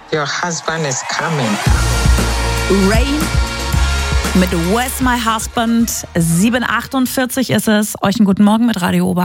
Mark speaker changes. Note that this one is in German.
Speaker 1: Your husband is coming.
Speaker 2: Rain mit Where's My Husband. 7:48 ist es. Euch einen guten Morgen mit Radio Ober.